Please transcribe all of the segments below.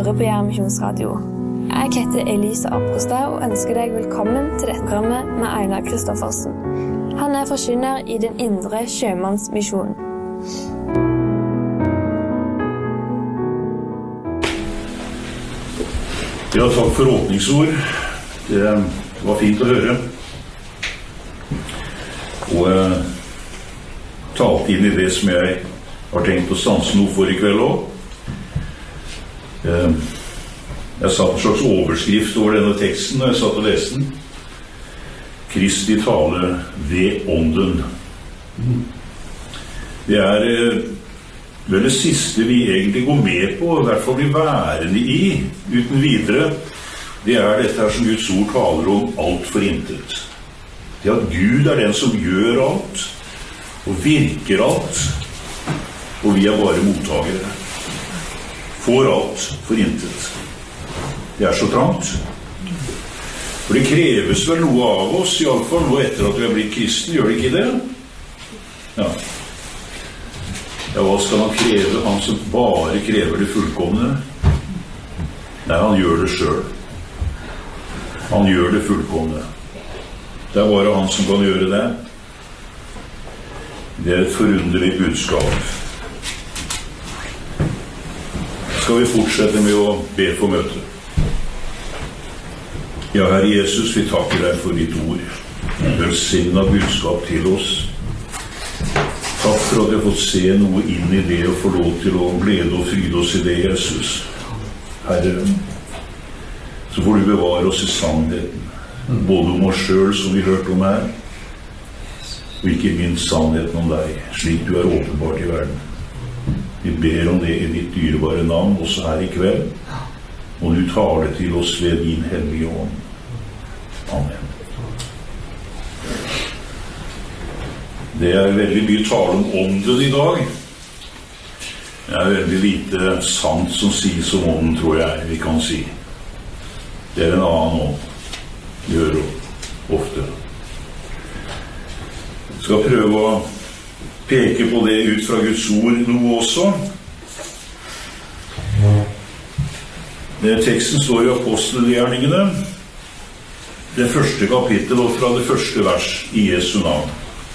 hører på Jæren Misjonsradio. Jeg heter Elisa Apostad og ønsker deg velkommen til dette programmet med Einar Kristoffersen. Han forkynner i den indre sjømannsmisjonen. Ja, takk for åpningsord. Det var fint å høre. Og talt inn i det som jeg har tenkt å stanse noe for i kveld også. Jeg satt en slags overskrift over denne teksten når jeg satt og leste den. Kristi tale ved ånden. Det vel det siste vi egentlig går med på, i hvert fall blir værende i, uten videre. Det dette her som Guds ord taler om alt for intet. Det at Gud den som gjør alt, og virker alt, og vi bare mottagere. Får alt for intet. Det så trangt. For det kreves vel noe av oss, i alle fall nå etter at vi har blitt kristne, gjør det ikke det? Ja. Ja, hva skal han kreve? Han som bare krever det fullkomne? Nei, han gjør det selv. Han gjør det fullkomne. Det bare han som kan gjøre det. Det et forunderlig budskap. Skal vi fortsette med å be for møtet? Ja, Herre Jesus, vi takker deg for ditt ord. Velsignet budskap til oss. Takk for at jeg har fått se noe inn i det og få lov til å glede og fryde oss i det, Jesus. Herre, så får du bevare oss i sannheten, både om oss selv, som vi hørte om her, og ikke minst sannheten om deg, slik du åpenbart i verden. Vi ber om det i ditt dyrebare navn, også her i kveld, og du taler til oss ved din hellige ånd. Amen. Det veldig mye tale om ånden i dag. Det veldig lite sant som sies om ånden, tror jeg vi kan si. Det en annen ånd. Det gjør det ofte. Jeg skal prøve å peke på det ut fra Guds ord noe også. Teksten står i Apostelgjerningene, det første kapittel og fra det første vers i Jesu navn.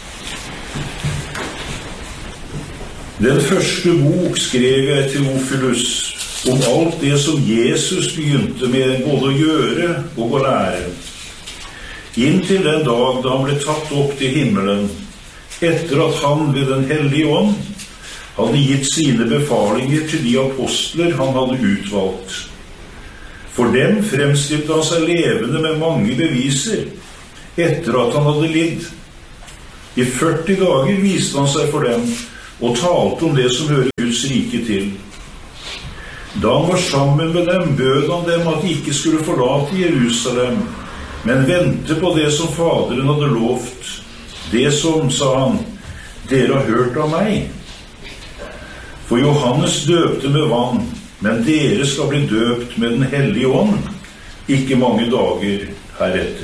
Den første bok skrev jeg til Theophilus om alt det som Jesus begynte med både å gjøre og å lære. Inntil den dag da han ble tatt opp til himmelen, etter at han ved den hellige ånd hadde gitt sine befalinger til de apostler han hadde utvalgt. For dem fremstilte han seg levende med mange beviser, etter at han hadde lidd. I 40 dager viste han seg for dem, og talte om det som hører Guds rike til. Da han var sammen med dem, bød han dem at de ikke skulle forlate Jerusalem, men vente på det som Faderen hadde lovt. Det som, sa han, dere har hørt av meg. For Johannes døpte med vann, men dere skal bli døpt med den hellige ånd, ikke mange dager heretter.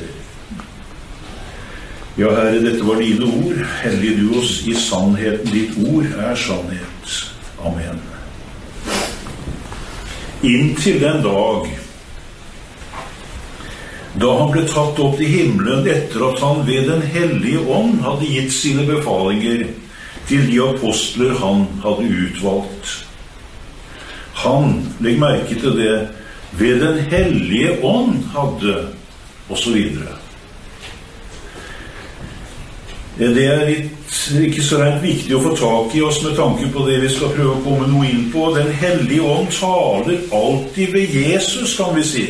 Ja, Herre, dette var dine ord. Hellige du oss i sannheten. Ditt ord sannhet. Amen. Inntil den dag da han ble tatt opp til himmelen etter at han ved den hellige ånd hadde gitt sine befalinger til de apostler han hadde utvalgt. Han, legg merke til det, ved den hellige ånd hadde, og så videre. Det ikke så rent viktig å få tak i oss med tanke på det vi skal prøve å komme noe inn på. Den hellige ånd taler alltid ved Jesus, kan vi si.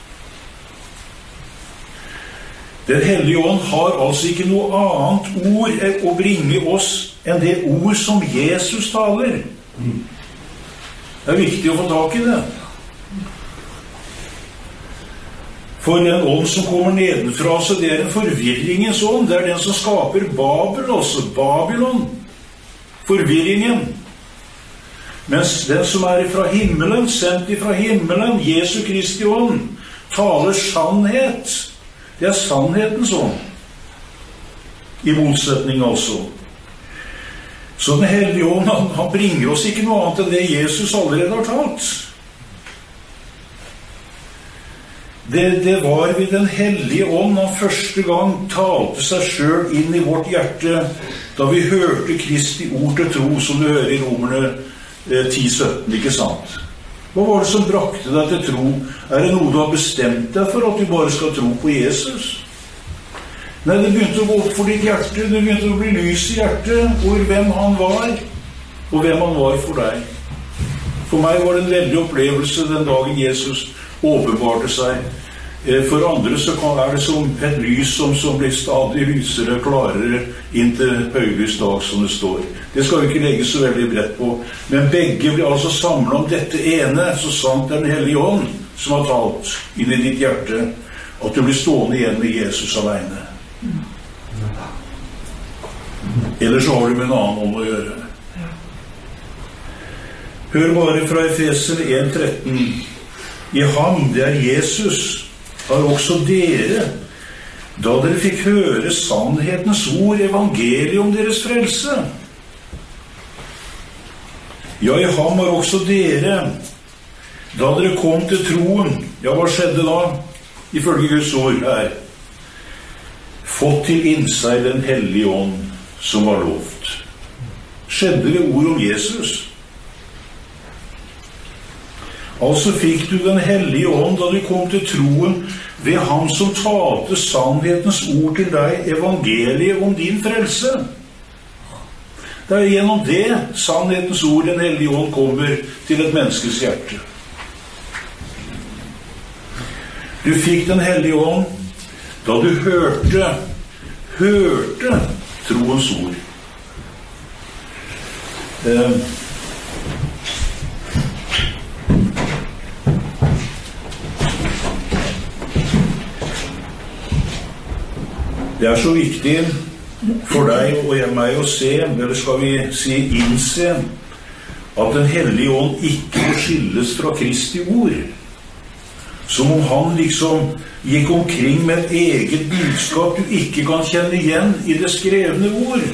Den hellige ånd har altså ikke noe annet ord å bringe oss enn det ord som Jesus taler. Det viktig å få tak i det. For den ånd som kommer nedenfra, så det en forvirringens ånd. Det den som skaper Babel også, Babylon. Forvirringen. Mens den som fra himmelen, sendt fra himmelen, Jesu Kristi ånd, taler sannhet. Det sannhetens ånd. I motsetning altså. Så den hellige ånd, han bringer oss ikke noe annet enn det Jesus allerede har talt. Det var ved den hellige ånd han første gang talte seg selv inn i vårt hjerte, da vi hørte Kristi ord til tro, som du hører i Romerne 10:17, ikke sant? Hva var det som brakte deg til tro? Er det noe du har bestemt deg for, at du bare skal tro på Jesus? Nei, det begynte å gå opp for ditt hjerte, det begynte å bli lys i hjertet over hvem han var, og hvem han var for deg. For meg var det en veldig opplevelse den dagen Jesus åpenbarte seg. For andre så er det som et lys som blir stadig lysere og klarere inn til høylys dag, som det står. Det skal vi ikke legge så veldig bredt på. Men begge blir altså samlet om dette ene, så sant det er den hellige ånd som har talt inn i ditt hjerte, at du blir stående igjen med Jesus alene. Ellers har du med en annen ånd å gjøre. Hør bare fra Efeser 1:13. I ham, det er Jesus, har også dere, da dere fikk høre sannhetens ord, evangeliet om deres frelse. Ja, i ham har også dere, da dere kom til troen, ja, hva skjedde da? Ifølge Guds ord her. Fått til innseg den hellige ånd som var lovt. Skjedde det ord om Jesus? Altså fikk du den hellige ånd da du kom til troen ved ham som talte sannhetens ord til deg, evangeliet om din frelse. Det er gjennom det sannhetens ord, den hellige ånd, kommer til et menneskes hjerte. Du fikk den hellige ånd da du hørte troens ord. Det er så viktig for deg og meg å se, eller skal vi si innse, at den hellige ånd ikke skilles fra Kristi ord. Som om han liksom gikk omkring med et eget budskap du ikke kan kjenne igjen i det skrevne ord.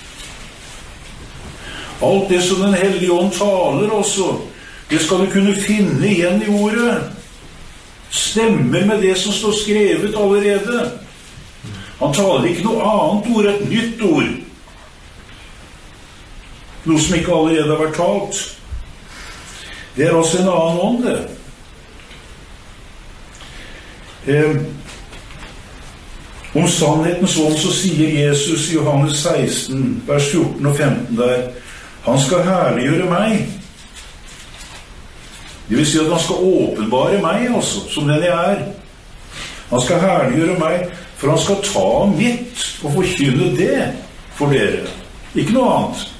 Alt det som den hellige ånd taler også, det skal du kunne finne igjen i ordet. Stemmer med det som står skrevet allerede. Han taler ikke noe annet ord, et nytt ord. Noe som ikke allerede har vært talt. Det er altså en annen ånd, det. Om sannhetens ånd så sier Jesus i Johannes 16, vers 14 og 15 der, han skal herliggjøre meg. Det vil si at han skal åpenbare meg, altså, som den jeg er. Han skal herliggjøre meg, for han skal ta mitt og forkynne det for dere. Ikke noe annet.